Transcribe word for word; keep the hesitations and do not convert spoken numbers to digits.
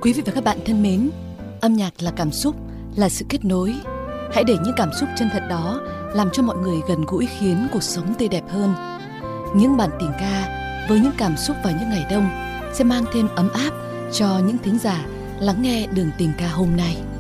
Quý vị và các bạn thân mến, âm nhạc là cảm xúc, là sự kết nối. Hãy để những cảm xúc chân thật đó làm cho mọi người gần gũi, khiến cuộc sống tươi đẹp hơn. Những bản tình ca với những cảm xúc vào những ngày đông sẽ mang thêm ấm áp cho những thính giả lắng nghe Đường Tình Ca hôm nay.